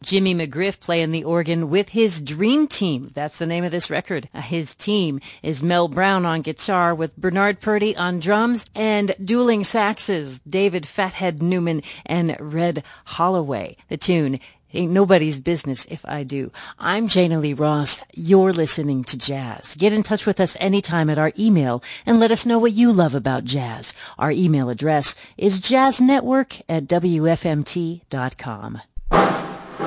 Jimmy McGriff playing the organ with his Dream Team. That's the name of this record. His team is Mel Brown on guitar with Bernard Purdie on drums and dueling saxes, David Fathead Newman and Red Holloway. The tune, Ain't Nobody's Business If I Do. I'm Jana Lee Ross. You're listening to jazz. Get in touch with us anytime at our email and let us know what you love about jazz. Our email address is jazznetwork@wfmt.com.